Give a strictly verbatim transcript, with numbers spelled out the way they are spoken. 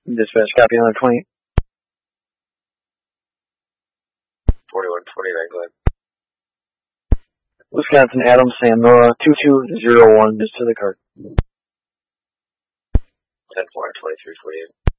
Dispatch, copy on twenty. forty-one twenty-nine, Glenn. Wisconsin Adams Sandora two two zero one, just to the cart. ten four twenty-three forty-eight.